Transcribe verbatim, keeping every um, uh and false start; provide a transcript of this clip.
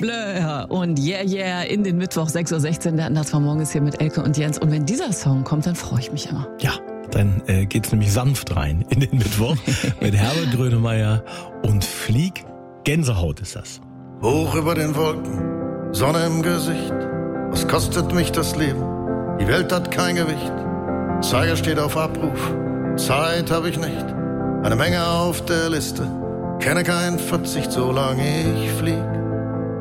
Blur und Yeah Yeah in den Mittwoch sechs Uhr sechzehn. Der Andachtsmann morgen ist hier mit Elke und Jens. Und wenn dieser Song kommt, dann freue ich mich immer. Ja, dann äh, geht's nämlich sanft rein in den Mittwoch mit Herbert Grönemeyer und Flieg. Gänsehaut ist das. Hoch über den Wolken, Sonne im Gesicht. Was kostet mich das Leben? Die Welt hat kein Gewicht. Zeiger steht auf Abruf, Zeit habe ich nicht. Eine Menge auf der Liste, kenne keinen Verzicht, solange ich flieg.